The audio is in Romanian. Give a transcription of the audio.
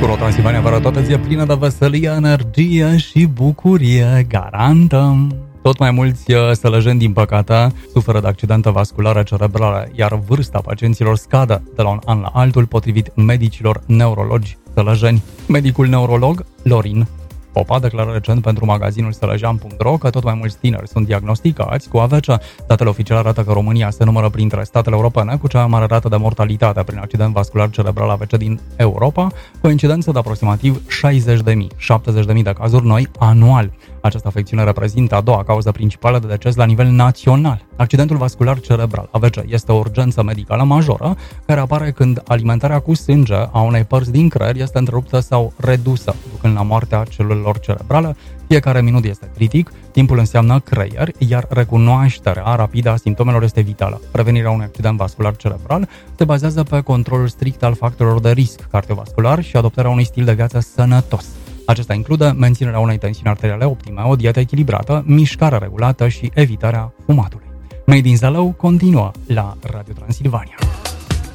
Transilvania vă arată toată ziua plină de veselie, energie și bucurie, garantăm. Tot mai mulți sălăjeni, din păcate, suferă de accidente vasculare cerebrale, iar vârsta pacienților scade de la un an la altul, potrivit medicilor neurologi sălăjeni. Medicul neurolog Lorin Popa declară recent pentru magazinul sălăjean.ro că tot mai mulți tineri sunt diagnosticați cu AVC. Datele oficiale arată că România se numără printre statele europene cu cea mai mare rată de mortalitate prin accident vascular cerebral AVC din Europa, cu o incidență de aproximativ 60.000, de cazuri noi anual. Această afecțiune reprezintă a doua cauză principală de deces la nivel național. Accidentul vascular cerebral AVC este o urgență medicală majoră care apare când alimentarea cu sânge a unei părți din creier este întreruptă sau redusă, ducând la moartea celulelor cerebrale. Fiecare minut este critic, timpul înseamnă creier, iar recunoașterea rapidă a simptomelor este vitală. Prevenirea unui accident vascular cerebral se bazează pe controlul strict al factorilor de risc cardiovascular și adoptarea unui stil de viață sănătos. Acesta include menținerea unei tensiuni arteriale optime, o dietă echilibrată, mișcare regulată și evitarea fumatului. Made in Zalău continuă la Radio Transilvania.